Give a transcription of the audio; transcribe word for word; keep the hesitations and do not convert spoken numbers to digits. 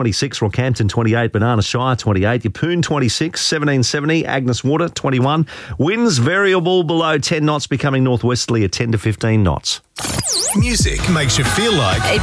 twenty-six, Rockhampton twenty-eight, Banana Shire twenty-eight, Yeppoon twenty-six, seventeen seventy, Agnes Water twenty-one. Winds variable below ten knots, becoming northwesterly at ten to fifteen knots. Music makes you feel like